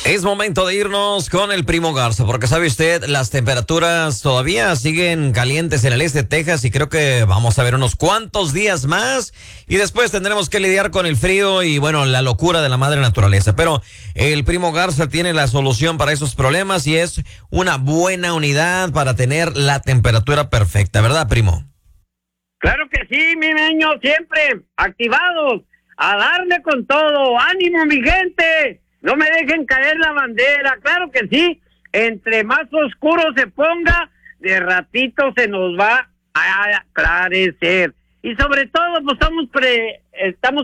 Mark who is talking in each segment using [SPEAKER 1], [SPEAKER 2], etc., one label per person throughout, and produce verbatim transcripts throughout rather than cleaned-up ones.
[SPEAKER 1] Es momento de irnos con el primo Garza, porque sabe usted, las temperaturas todavía siguen calientes en el este de Texas y creo que vamos a ver unos cuantos días más y después tendremos que lidiar con el frío y bueno, la locura de la madre naturaleza. Pero el primo Garza tiene la solución para esos problemas y es una buena unidad para tener la temperatura perfecta, ¿verdad, primo?
[SPEAKER 2] Claro que sí, mi niño, siempre activados, a darle con todo. ¡Ánimo, mi gente! No me dejen caer la bandera, claro que sí. Entre más oscuro se ponga, de ratito se nos va a aclarecer. Y sobre todo, pues estamos pre, estamos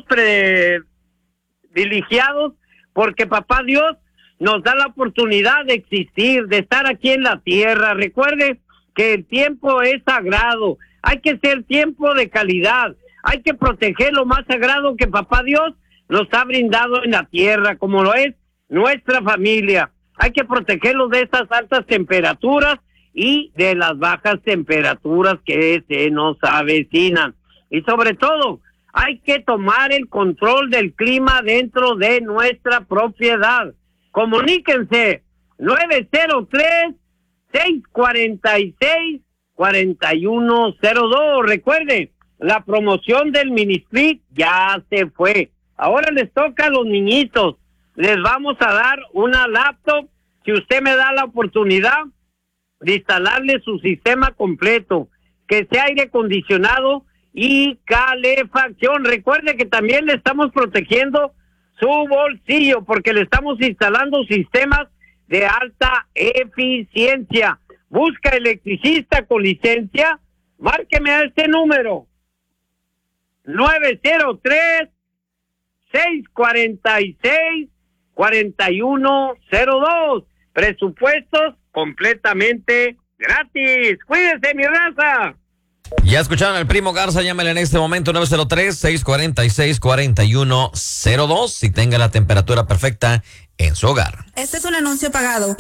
[SPEAKER 2] privilegiados porque papá Dios nos da la oportunidad de existir, de estar aquí en la tierra. Recuerde que el tiempo es sagrado. Hay que ser tiempo de calidad. Hay que proteger lo más sagrado que papá Dios nos ha brindado en la tierra, como lo es nuestra familia. Hay que protegerlos de estas altas temperaturas y de las bajas temperaturas que se nos avecinan. Y sobre todo, hay que tomar el control del clima dentro de nuestra propiedad. Comuníquense nueve cero tres, seis cuatro seis, cuatro uno cero dos. Recuerden, la promoción del Ministry ya se fue. Ahora les toca a los niñitos. Les vamos a dar una laptop si usted me da la oportunidad de instalarle su sistema completo, que sea aire acondicionado y calefacción. Recuerde que también le estamos protegiendo su bolsillo porque le estamos instalando sistemas de alta eficiencia. Busca electricista con licencia. Márqueme a este número nueve cero tres, seis cuatro seis, cuatro uno cero dos. Presupuestos completamente gratis. Cuídense, mi raza.
[SPEAKER 1] Ya escucharon al primo Garza, llámale en este momento nueve cero tres, seis cuatro seis, cuatro uno cero dos si tenga la temperatura perfecta en su hogar.
[SPEAKER 3] Este es un anuncio pagado.